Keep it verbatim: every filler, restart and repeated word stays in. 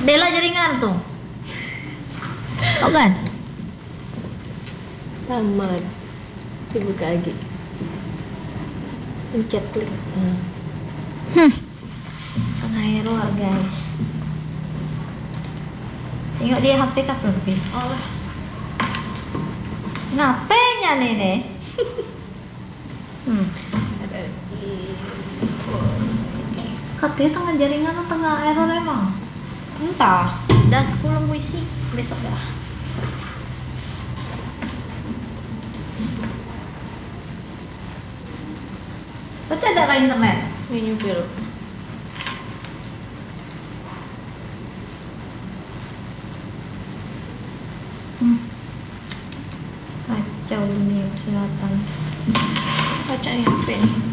Dela jaringan tuh. Tau kan? Tamat. Dibuka lagi. Pencet klik. Hmm. Hmm. Tengah error guys. Tengok dia H P kah belum? Oh. Ngapenya nih nih? Hmm. Katanya tengah jaringan atau tengah error emang? Entah. Dah sepuluh puisi besok dah. Berarti ada ke internet? Ini nyupir. Hmm. Kacau dunia kesehatan. Kacanya H P nih.